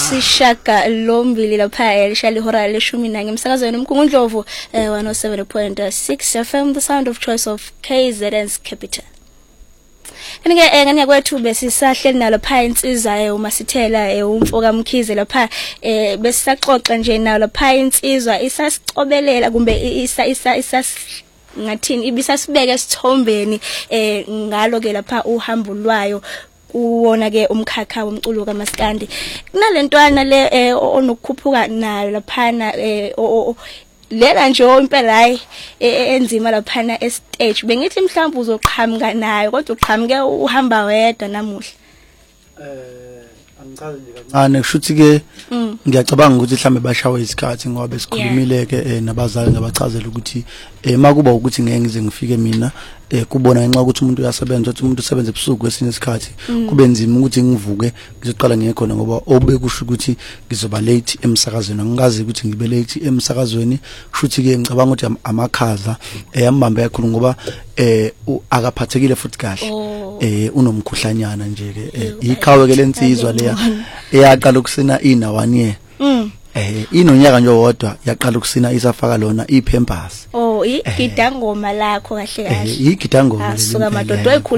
lesishaka lombili lapha elishali ihora leshumi nanye emsakazweni uMkhungundlovu 107.6 FM the sound of choice of KZN's capital. Ngani kwethu besisahleli nalo pha insizwa uMasithela umfoka Mkhize lapha besisaxoxa nje nalo lapha insizwa isasicobelela kumbe ngathini ibisasibeka esithombeni ngalo ke lapha uhambo lwayo kuwona ke umkhakha womculo kaMaskandi kunalentwana le onokukhuphuka nayo laphana lela nje impela hayi enzima laphana estage bengithi mhlawumbe uzoqhamuka nayo kodwa uqhamuke uhamba wedwa namuhla angichaze nje kancane kushuthi ke ngiyacabanga ukuthi mhlambe bashawe isikhathi ngoba besikhulumile ke nabazali ngabachazela ukuthi makuba ukuthi ngeke ngize ngifike mina kubona ngenxa ukuthi umuntu uyasebenza ukuthi umuntu usebenza ebusuku kwesinye isikhathi kube nzima ukuthi ngivuke ngizoqala ngiyekhona ngoba obekusho ukuthi ngizoba late emsakazweni angikazi ukuthi ngibe late emsakazweni kushuthi ke ngicabanga ukuthi amakhaza yambambe kakhulu ngoba akaphathekile futhi kahle unomkhuhlanyana nje ke ikhawe ke lensizwa leya eyaqala ukusina ina 1 year inonyaka nje wodwa yaqala ukusina isafaka lona iPampers igidangoma lakho kahle kahle igidangoma asuka madodo